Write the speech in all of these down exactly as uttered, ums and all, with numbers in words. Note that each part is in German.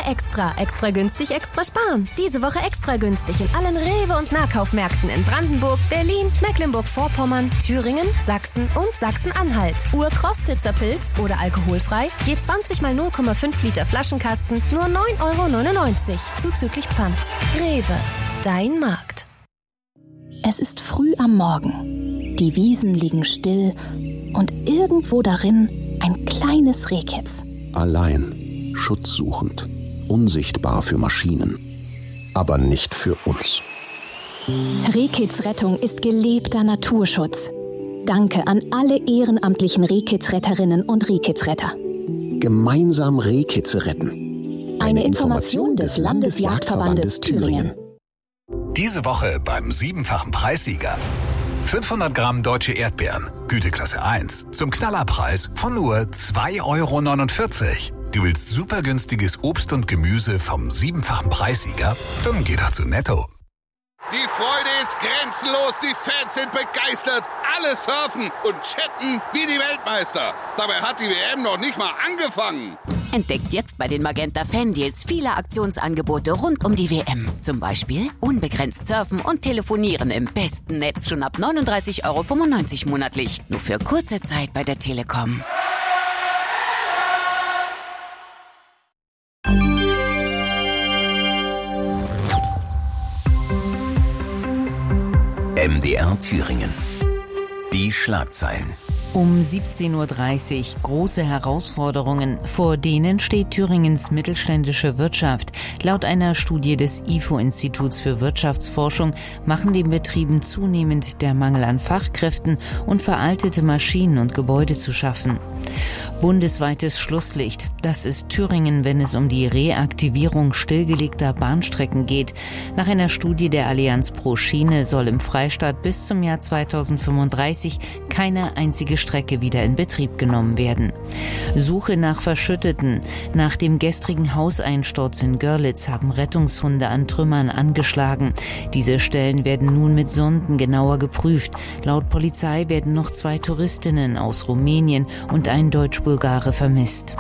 Extra. Extra günstig, extra sparen. Diese Woche extra günstig in allen Rewe- und Nahkaufmärkten in Brandenburg, Berlin, Mecklenburg-Vorpommern, Thüringen, Sachsen und Sachsen-Anhalt. Ur-Krostitzer Pilz oder alkoholfrei, je zwanzig mal null Komma fünf Liter Flaschenkasten, nur neun Euro neunundneunzig, zuzüglich Pfand. Rewe, dein Markt. Es ist früh am Morgen. Die Wiesen liegen still und irgendwo darin ein kleines Rehkitz. Allein, schutzsuchend, unsichtbar für Maschinen, aber nicht für uns. Rehkitz Rettung ist gelebter Naturschutz. Danke an alle ehrenamtlichen Rehkitzretterinnen und Rehkitzretter. Gemeinsam Rehkitze retten. Eine Information des Landesjagdverbandes Thüringen. Diese Woche beim siebenfachen Preissieger. fünfhundert Gramm deutsche Erdbeeren, Güteklasse eins, zum Knallerpreis von nur zwei Euro neunundvierzig. Du willst super günstiges Obst und Gemüse vom siebenfachen Preissieger? Dann geh doch zu Netto. Die Freude ist grenzenlos, die Fans sind begeistert, alle surfen und chatten wie die Weltmeister. Dabei hat die W M noch nicht mal angefangen. Entdeckt jetzt bei den Magenta Fan-Deals viele Aktionsangebote rund um die W M. Zum Beispiel unbegrenzt surfen und telefonieren im besten Netz schon ab neununddreißig Euro fünfundneunzig monatlich. Nur für kurze Zeit bei der Telekom. M D R Thüringen. Die Schlagzeilen. Um siebzehn Uhr dreißig große Herausforderungen, vor denen steht Thüringens mittelständische Wirtschaft. Laut einer Studie des I F O-Instituts für Wirtschaftsforschung machen den Betrieben zunehmend der Mangel an Fachkräften und veraltete Maschinen und Gebäude zu schaffen. Bundesweites Schlusslicht. Das ist Thüringen, wenn es um die Reaktivierung stillgelegter Bahnstrecken geht. Nach einer Studie der Allianz pro Schiene soll im Freistaat bis zum Jahr zweitausendfünfunddreißig keine einzige Strecke wieder in Betrieb genommen werden. Suche nach Verschütteten. Nach dem gestrigen Hauseinsturz in Görlitz haben Rettungshunde an Trümmern angeschlagen. Diese Stellen werden nun mit Sonden genauer geprüft. Laut Polizei werden noch zwei Touristinnen aus Rumänien und ein Deutsch-Bulgare vermisst.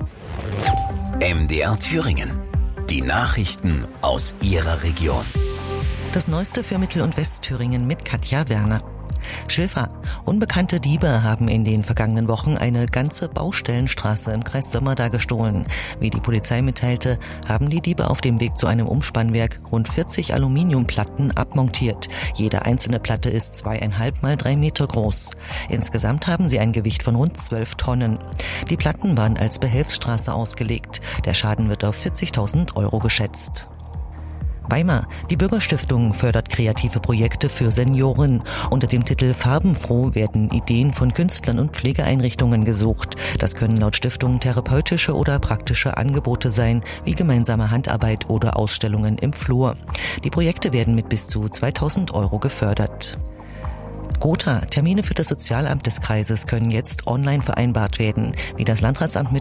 M D R Thüringen. Die Nachrichten aus Ihrer Region. Das Neueste für Mittel- und Westthüringen mit Katja Werner. Schilfer. Unbekannte Diebe haben in den vergangenen Wochen eine ganze Baustellenstraße im Kreis Sömmerda gestohlen. Wie die Polizei mitteilte, haben die Diebe auf dem Weg zu einem Umspannwerk rund vierzig Aluminiumplatten abmontiert. Jede einzelne Platte ist zweieinhalb mal drei Meter groß. Insgesamt haben sie ein Gewicht von rund zwölf Tonnen. Die Platten waren als Behelfsstraße ausgelegt. Der Schaden wird auf vierzigtausend Euro geschätzt. Weimar. Die Bürgerstiftung fördert kreative Projekte für Senioren. Unter dem Titel Farbenfroh werden Ideen von Künstlern und Pflegeeinrichtungen gesucht. Das können laut Stiftung therapeutische oder praktische Angebote sein, wie gemeinsame Handarbeit oder Ausstellungen im Flur. Die Projekte werden mit bis zu zweitausend Euro gefördert. Gotha. Termine für das Sozialamt des Kreises können jetzt online vereinbart werden. Wie das Landratsamt mit